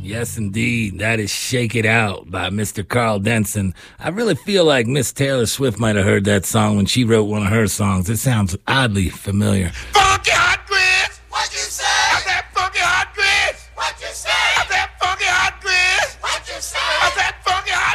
Yes, indeed. That is Shake It Out by Mr. Carl Denson. I really feel like Miss Taylor Swift might have heard that song when she wrote one of her songs. It sounds oddly familiar. Funky hot